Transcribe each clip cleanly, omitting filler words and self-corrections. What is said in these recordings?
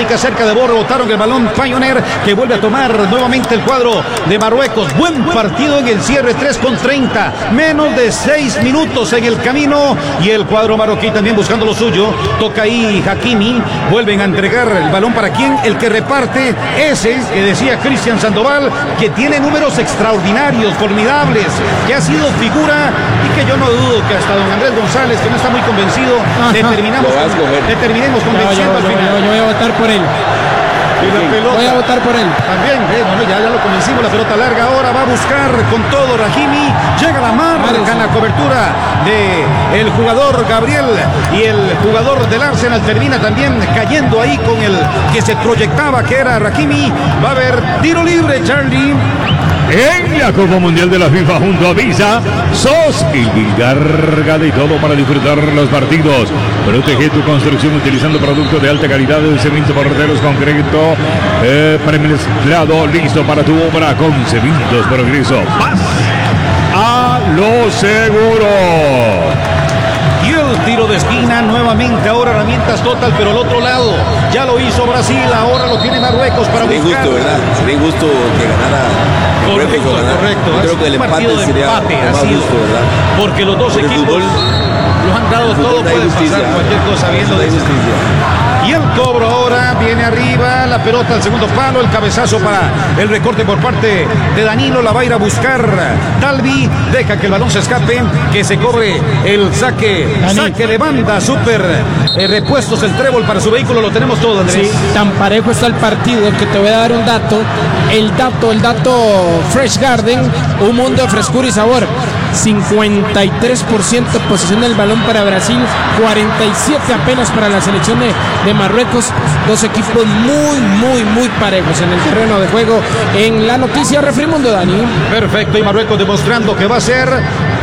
Médica cerca de Borro, botaron el balón Pioneer, que vuelve a tomar nuevamente el cuadro de Marruecos. Buen partido en el cierre, 3:30, menos de 6 minutos en el camino, y el cuadro marroquí también buscando lo suyo. Toca ahí Hakimi, vuelven a entregar el balón para quien, el que reparte, ese que decía Cristian Sandoval, que tiene números extraordinarios, formidables, que ha sido figura, y que yo no dudo que hasta don Andrés González, que no está muy convencido, terminemos convenciendo al final. Yo voy a votar por él. Y la pelota, voy a votar por él. También, bueno, ya lo convencimos. La pelota larga ahora va a buscar con todo Rahimi. Llega la marca en la cobertura de el jugador Gabriel, y el jugador del Arsenal termina también cayendo ahí con el que se proyectaba que era Rahimi. Va a haber tiro libre, Charlie. En la Copa Mundial de la FIFA junto a Visa, sos y carga de todo para disfrutar los partidos. Protege tu construcción utilizando productos de alta calidad de cemento, morteros, concreto, premezclado, listo para tu obra con Cementos Progreso. Más a lo seguro. Y el tiro de esquina nuevamente, ahora herramientas Total, pero al otro lado. Ya lo hizo Brasil, ahora lo tiene Marruecos para buscar. Sería injusto, ¿verdad? Sería injusto que ganara. Correcto. Creo que el empate sería más justo, ¿verdad? Porque los dos equipos los han dado todo, puede pasar cualquier cosa viendo de Y el cobro ahora viene arriba, la pelota al segundo palo, el cabezazo para el recorte por parte de Danilo, la va a ir a buscar Talvi, deja que el balón se escape, que se cobre el saque de banda, súper repuestos el trébol para su vehículo, lo tenemos todo, Andrés. Sí, tan parejo está el partido que te voy a dar un dato, el dato Fresh Garden, un mundo de frescura y sabor. 53% posesión del balón para Brasil, 47% apenas para la selección de Marruecos. Dos equipos muy parejos en el terreno de juego. En la noticia Refrimundo, Dani. Perfecto, y Marruecos demostrando que va a ser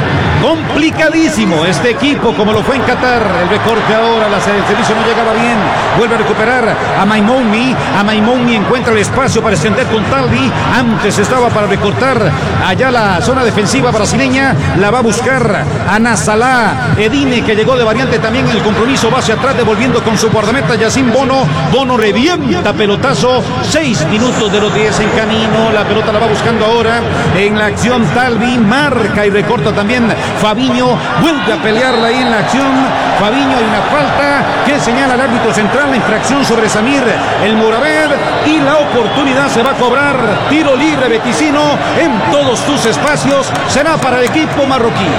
complicadísimo este equipo, como lo fue en Qatar. El recorte ahora, el servicio no llegaba bien, vuelve a recuperar a Maimouni encuentra el espacio para extender con Talvi, antes estaba para recortar allá la zona defensiva brasileña, la va a buscar a Nassala Edine, que llegó de variante también en el compromiso, va hacia atrás devolviendo con su guardameta Yacine Bono revienta pelotazo, 6 minutos de los 10 en camino, la pelota la va buscando ahora en la acción Talvi, marca y recorta también Fabinho, vuelve a pelearla ahí en la acción. Fabinho, hay una falta que señala el árbitro central, la infracción sobre Samir El Moraved, y la oportunidad se va a cobrar. Tiro libre beticino en todos tus espacios, será para el equipo marroquí.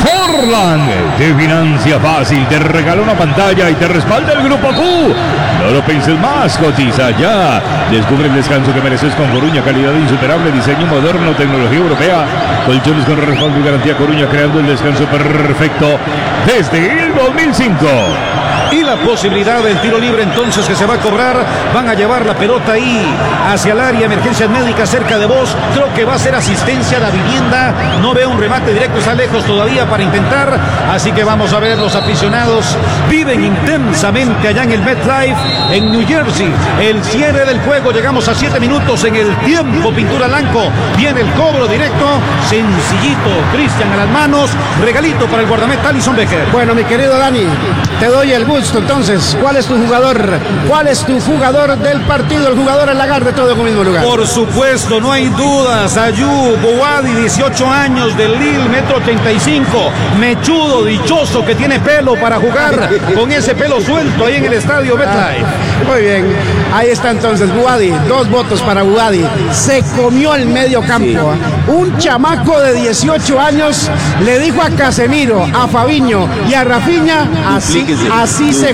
Forland te financia fácil, te regala una pantalla y te respalda el Grupo Q. No lo pienses más, cotiza ya. Descubre el descanso que mereces con Coruña, calidad insuperable, diseño moderno, tecnología europea, colchones con respaldo y garantía. Coruña, creando el descanso perfecto desde el 2005. Y la posibilidad del tiro libre entonces que se va a cobrar. Van a llevar la pelota ahí hacia el área, emergencias médicas cerca de vos. Creo que va a ser asistencia a la vivienda. No veo un remate directo, está lejos todavía para intentar. Así que vamos a ver, los aficionados viven intensamente allá en el MetLife en New Jersey. El cierre del juego, llegamos a 7 minutos en el tiempo. Pintura Blanco, viene el cobro directo, sencillito. Cristian a las manos, regalito para el guardameta Alisson Becker. Bueno, mi querido Dani, te doy el gusto. Entonces, ¿cuál es tu jugador? ¿Cuál es tu jugador del partido? El jugador en lagar de todo en un mismo lugar. Por supuesto, no hay dudas. Ayub Bouadi, 18 años, del Lille, 1,85 m, mechudo, dichoso, que tiene pelo para jugar con ese pelo suelto ahí en el estadio MetLife. Muy bien, ahí está entonces Bouadi, 2 votos para Bouadi. Se comió el medio campo. Un chamaco de 18 años le dijo a Casemiro, a Fabinho y a Rafinha, así se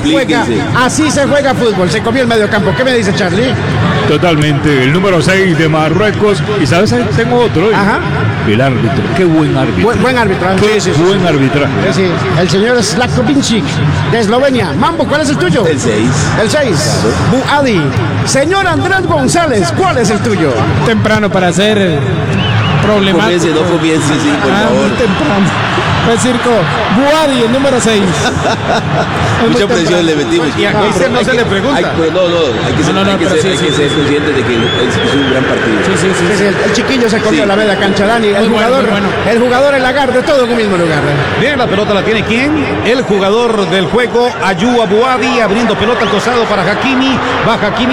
juega fútbol. Se comió el medio campo. ¿Qué me dice Charlie? Totalmente, el número 6 de Marruecos. Y sabes, tengo otro. Ajá. El árbitro, qué buen árbitro. Buen árbitro. Sí. Buen arbitraje. Sí, el señor Slakovincic de Eslovenia. Mambo, ¿cuál es el tuyo? El 6. El 6. Bouadi. Señor Andrés González, ¿cuál es el tuyo? Temprano para hacer problemático. No comience, sí, por favor. Muy temprano. Pues Circo, Bouadi, el número 6. Mucha presión le metimos. Y aquí no se le pregunta. Hay que ser consciente de que es un gran partido. Sí, el chiquillo se comió la media cancha, Dani. El jugador en lagar de todo en un mismo lugar. Bien, la pelota la tiene ¿quién? El jugador del juego, Ayub Bouadi, abriendo pelota al costado para Hakimi. Va Hakimi.